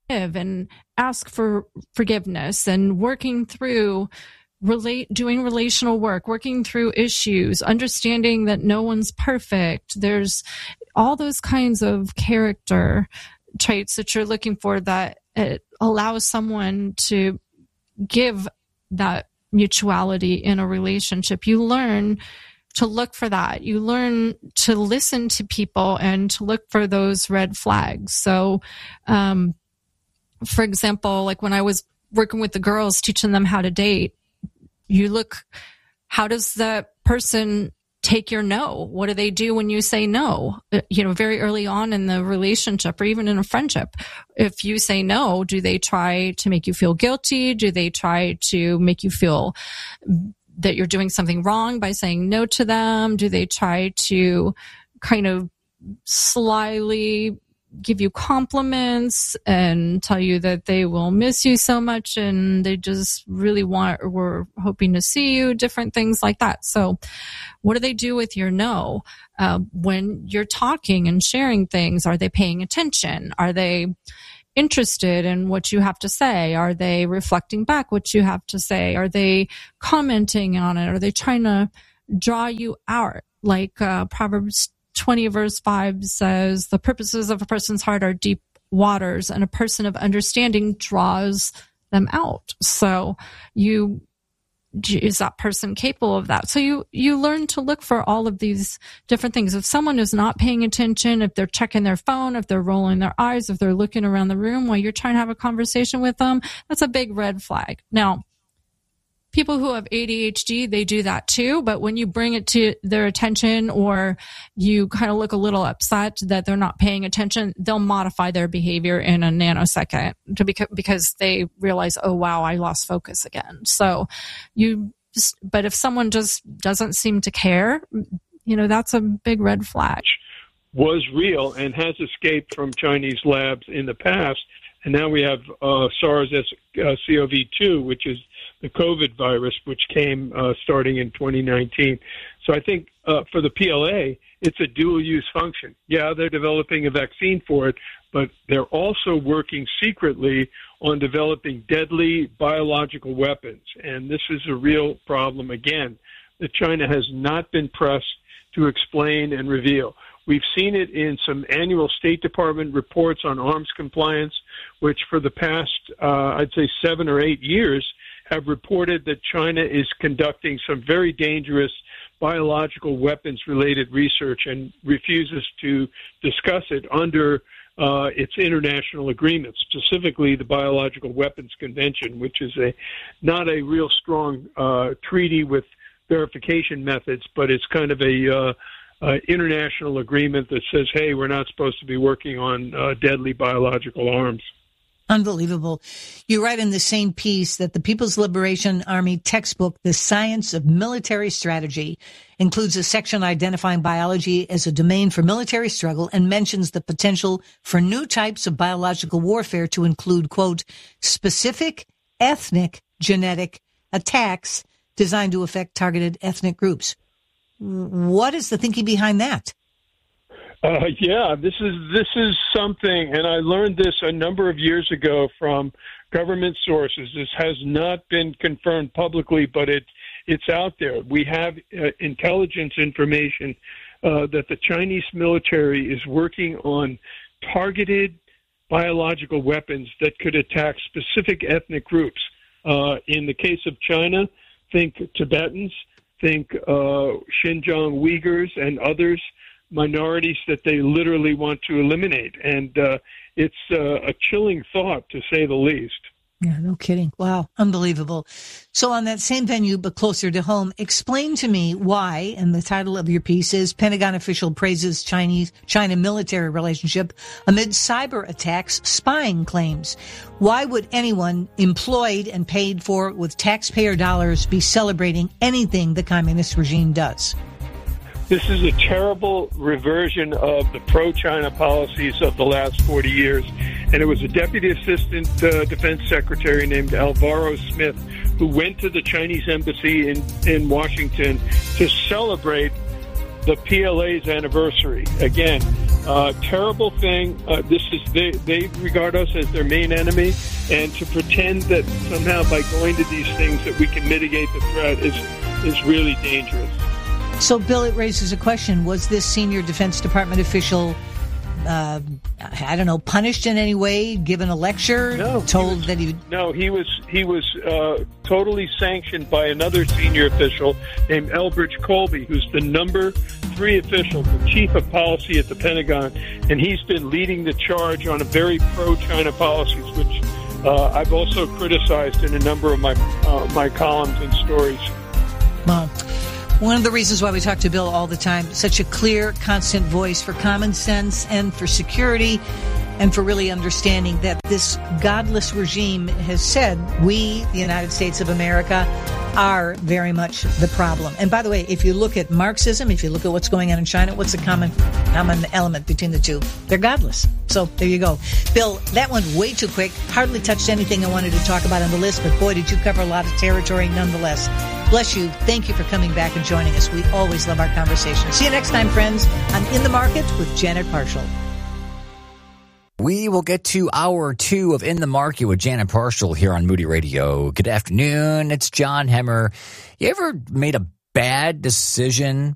and ask for forgiveness and working through doing relational work, working through issues, understanding that no one's perfect. There's all those kinds of character traits that you're looking for that it allows someone to give that mutuality in a relationship. You learn to look for that. You learn to listen to people and to look for those red flags. So, for example, like when I was working with the girls, teaching them how to date, you look, how does that person take your no? What do they do when you say no? Very early on in the relationship or even in a friendship, if you say no, do they try to make you feel guilty? Do they try to make you feel that you're doing something wrong by saying no to them? Do they try to kind of slyly give you compliments and tell you that they will miss you so much and they just really were hoping to see you, different things like that. So what do they do with your no? When you're talking and sharing things, are they paying attention? Are they interested in what you have to say? Are they reflecting back what you have to say? Are they commenting on it? Are they trying to draw you out? Like Proverbs 20 verse 5 says, the purposes of a person's heart are deep waters, and a person of understanding draws them out. So is that person capable of that? So you learn to look for all of these different things. If someone is not paying attention, if they're checking their phone, if they're rolling their eyes, if they're looking around the room while you're trying to have a conversation with them, that's a big red flag. Now, people who have ADHD, they do that too, but when you bring it to their attention or you kind of look a little upset that they're not paying attention, they'll modify their behavior in a nanosecond because they realize, oh wow, I lost focus again. So but if someone just doesn't seem to care, that's a big red flag. Was real and has escaped from Chinese labs in the past. And now we have SARS-CoV-2, which is the COVID virus, which came starting in 2019. So I think for the PLA, it's a dual-use function. Yeah, they're developing a vaccine for it, but they're also working secretly on developing deadly biological weapons. And this is a real problem, again, that China has not been pressed to explain and reveal. We've seen it in some annual State Department reports on arms compliance, which for the past, I'd say 7 or 8 years, have reported that China is conducting some very dangerous biological weapons-related research and refuses to discuss it under its international agreements, specifically the Biological Weapons Convention, which is not a real strong treaty with verification methods, but it's kind of a international agreement that says, hey, we're not supposed to be working on deadly biological arms. Unbelievable. You write in the same piece that the People's Liberation Army textbook, The Science of Military Strategy, includes a section identifying biology as a domain for military struggle and mentions the potential for new types of biological warfare to include, quote, specific ethnic genetic attacks designed to affect targeted ethnic groups. What is the thinking behind that? This is something, and I learned this a number of years ago from government sources. This has not been confirmed publicly, but it's out there. We have intelligence information that the Chinese military is working on targeted biological weapons that could attack specific ethnic groups. In the case of China, think Tibetans, think Xinjiang Uyghurs and others, minorities that they literally want to eliminate. And it's a chilling thought, to say the least. Yeah, no kidding. Wow, unbelievable. So on that same venue, but closer to home, explain to me why, and the title of your piece is Pentagon Official Praises China Military Relationship Amid Cyber Attacks Spying Claims. Why would anyone employed and paid for with taxpayer dollars be celebrating anything the communist regime does? This is a terrible reversion of the pro-China policies of the last 40 years. And it was a deputy assistant defense secretary named Alvaro Smith who went to the Chinese embassy in Washington to celebrate the PLA's anniversary. Again, Terrible thing. They regard us as their main enemy, and to pretend that somehow by going to these things that we can mitigate the threat is really dangerous. So, Bill, it raises a question. Was this senior Defense Department official, punished in any way, given a lecture, told that he... No, he was totally sanctioned by another senior official named Elbridge Colby, who's the number 3 official, the chief of policy at the Pentagon, and he's been leading the charge on a very pro-China policies, which I've also criticized in a number of my columns and stories. Well, one of the reasons why we talk to Bill all the time, such a clear, constant voice for common sense and for security and for really understanding that this godless regime has said we, the United States of America, are very much the problem. And by the way, if you look at Marxism, if you look at what's going on in China, what's the common element between the two? They're godless. So there you go. Bill, that went way too quick. Hardly touched anything I wanted to talk about on the list, but boy, did you cover a lot of territory nonetheless. Bless you. Thank you for coming back and joining us. We always love our conversation. See you next time, friends, on In the Market with Janet Parshall. We will get to hour 2 of In the Market with Janet Parshall here on Moody Radio. Good afternoon. It's John Hemmer. You ever made a bad decision